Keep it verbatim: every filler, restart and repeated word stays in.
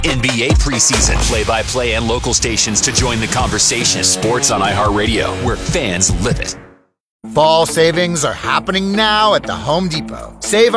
N B A preseason, play-by-play and local stations to join the conversation. Sports on iHeartRadio, where fans live it. Fall savings are happening now at the Home Depot. Save